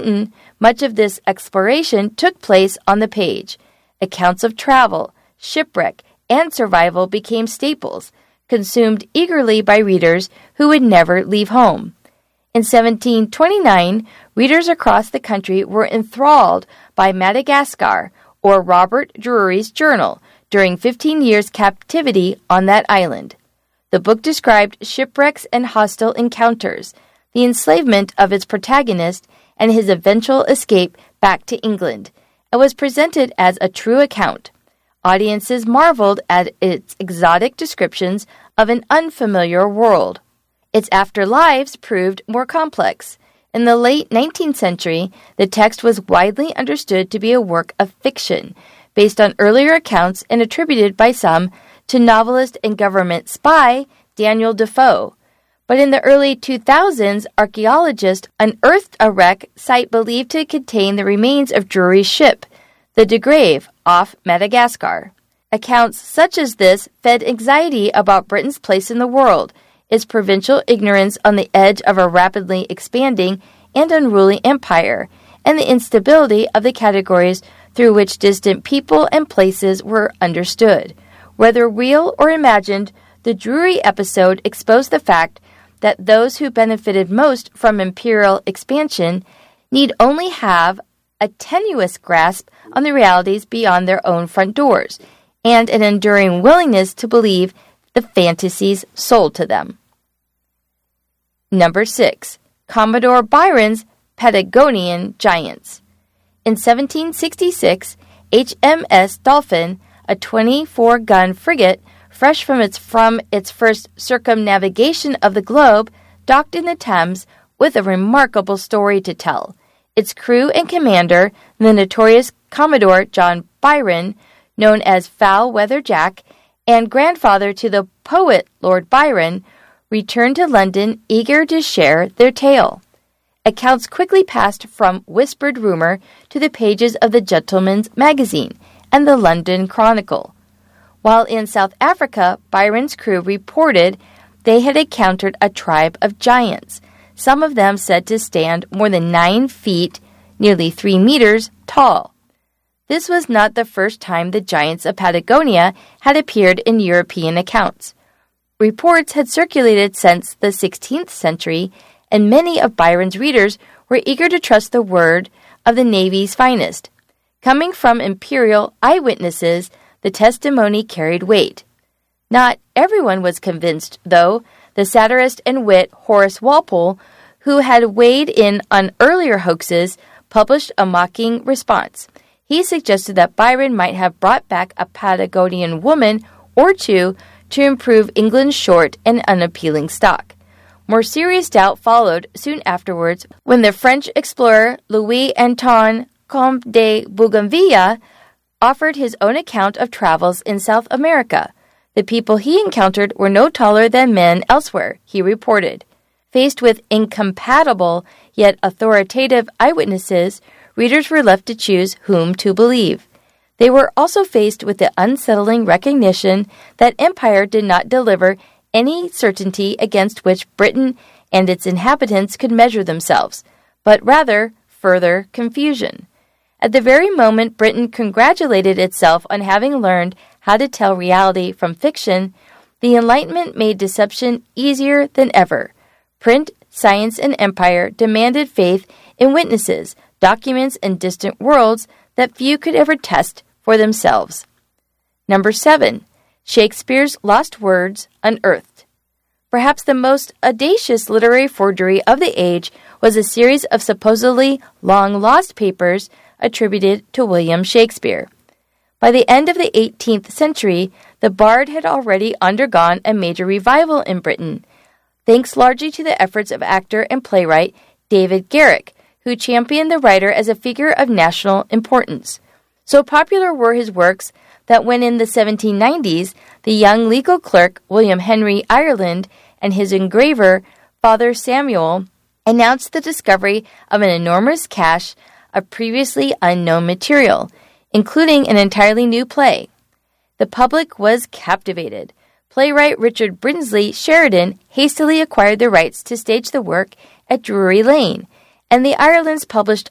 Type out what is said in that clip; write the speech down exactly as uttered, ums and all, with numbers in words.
Britain, much of this exploration took place on the page. Accounts of travel, shipwreck, and survival became staples, consumed eagerly by readers who would never leave home. In seventeen twenty-nine, readers across the country were enthralled by Madagascar, or Robert Drury's journal, during fifteen years' captivity on that island. The book described shipwrecks and hostile encounters, the enslavement of its protagonist, and his eventual escape back to England, and was presented as a true account. Audiences marveled at its exotic descriptions of an unfamiliar world. Its afterlives proved more complex. In the late nineteenth century, the text was widely understood to be a work of fiction, based on earlier accounts and attributed by some to novelist and government spy Daniel Defoe. But in the early two thousands, archaeologists unearthed a wreck site believed to contain the remains of Drury's ship, the De Grave, off Madagascar. Accounts such as this fed anxiety about Britain's place in the world, its provincial ignorance on the edge of a rapidly expanding and unruly empire, and the instability of the categories through which distant people and places were understood. Whether real or imagined, the Drury episode exposed the fact that those who benefited most from imperial expansion need only have a tenuous grasp on the realities beyond their own front doors, and an enduring willingness to believe the fantasies sold to them. Number six. Commodore Byron's Patagonian Giants. In seventeen sixty-six, H M S Dolphin, a twenty-four gun frigate, fresh from its from its first circumnavigation of the globe, docked in the Thames with a remarkable story to tell. Its crew and commander, the notorious Commodore John Byron, known as Foul-Weather Jack, and grandfather to the poet Lord Byron, returned to London eager to share their tale. Accounts quickly passed from whispered rumor to the pages of the Gentleman's Magazine and the London Chronicle. While in South Africa, Byron's crew reported they had encountered a tribe of giants, some of them said to stand more than nine feet, nearly three meters, tall. This was not the first time the giants of Patagonia had appeared in European accounts. Reports had circulated since the sixteenth century, and many of Byron's readers were eager to trust the word of the Navy's finest. Coming from imperial eyewitnesses, the testimony carried weight. Not everyone was convinced, though. The satirist and wit Horace Walpole, who had weighed in on earlier hoaxes, published a mocking response. He suggested that Byron might have brought back a Patagonian woman or two to improve England's short and unappealing stock. More serious doubt followed soon afterwards when the French explorer Louis-Antoine Comte de Bougainville offered his own account of travels in South America. The people he encountered were no taller than men elsewhere, he reported. Faced with incompatible yet authoritative eyewitnesses, readers were left to choose whom to believe. They were also faced with the unsettling recognition that empire did not deliver any certainty against which Britain and its inhabitants could measure themselves, but rather further confusion. At the very moment Britain congratulated itself on having learned how to tell reality from fiction, the Enlightenment made deception easier than ever. Print, science, and empire demanded faith in witnesses, documents, and distant worlds that few could ever test for themselves. Number seven. Shakespeare's Lost Words Unearthed. Perhaps the most audacious literary forgery of the age was a series of supposedly long-lost papers attributed to William Shakespeare. By the end of the eighteenth century, the bard had already undergone a major revival in Britain, thanks largely to the efforts of actor and playwright David Garrick, who championed the writer as a figure of national importance. So popular were his works that when in the seventeen nineties, the young legal clerk William Henry Ireland and his engraver, Father Samuel, announced the discovery of an enormous cache of previously unknown material, including an entirely new play. The public was captivated. Playwright Richard Brinsley Sheridan hastily acquired the rights to stage the work at Drury Lane, and the Irelands published